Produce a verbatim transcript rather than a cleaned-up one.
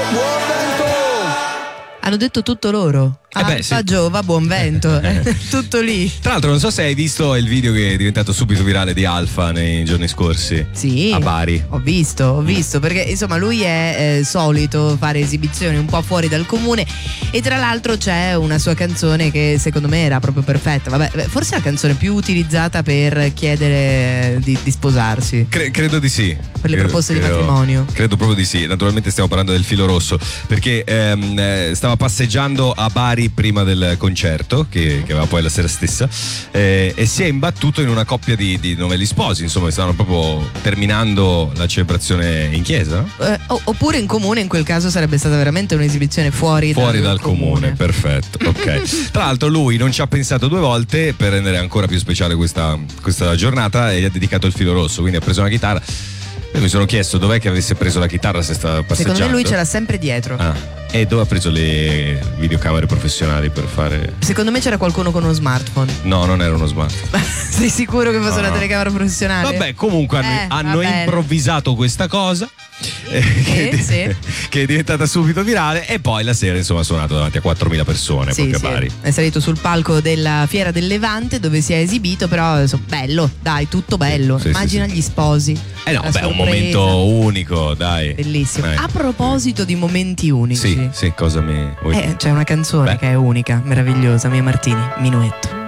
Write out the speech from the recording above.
Buon vento! Hanno detto tutto loro. Eh beh, sì. Va Giova, buon vento, tutto lì. Tra l'altro non so se hai visto il video che è diventato subito virale di Alfa nei giorni scorsi. Sì, a Bari. Ho visto, ho visto, perché insomma lui è eh, solito fare esibizioni un po' fuori dal comune e tra l'altro c'è una sua canzone che secondo me era proprio perfetta. Vabbè, forse è la canzone più utilizzata per chiedere di, di sposarsi. Cre- credo di sì. Per le credo, proposte credo, di matrimonio. Credo proprio di sì. Naturalmente stiamo parlando del filo rosso, perché ehm, eh, stava passeggiando a Bari prima del concerto che, che aveva poi la sera stessa eh, e si è imbattuto in una coppia di, di novelli sposi, insomma stavano proprio terminando la celebrazione in chiesa, no? Eh, oppure in comune, in quel caso sarebbe stata veramente un'esibizione fuori, fuori dal, dal comune. comune perfetto, ok. Tra l'altro lui non ci ha pensato due volte per rendere ancora più speciale questa, questa giornata e gli ha dedicato il filo rosso, quindi ha preso una chitarra. Io mi sono chiesto dov'è che avesse preso la chitarra se stava passeggiando. Secondo me lui ce l'ha sempre dietro. Ah. E dove ha preso le videocamere professionali per fare? Secondo me c'era qualcuno con uno smartphone. No, non era uno smartphone. Sei sicuro che fosse no, una no. telecamera professionale? Vabbè, comunque hanno, eh, hanno improvvisato questa cosa eh, che, sì, sì. che è diventata subito virale e poi la sera insomma ha suonato davanti a quattromila persone sì, proprio sì. a Bari. È salito sul palco della Fiera del Levante dove si è esibito, però insomma, bello, dai, tutto bello. Sì, Immagina sì, sì. gli sposi. Eh no, la beh, è un sorpresa. momento unico, dai. Bellissimo. Dai. A proposito di momenti unici. Sì, sì, cosa mi vuoi Eh, c'è una canzone Beh. che è unica, meravigliosa, Mia Martini, Minuetto.